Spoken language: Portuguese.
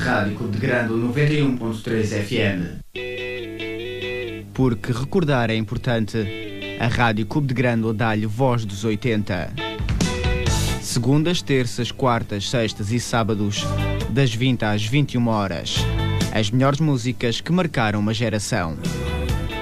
Rádio Clube de Grândola 91.3 FM. Porque recordar é importante, a Rádio Clube de Grândola dá-lhe voz dos 80. Segundas, terças, quartas, sextas e sábados, das 20 às 21 horas. As melhores músicas que marcaram uma geração.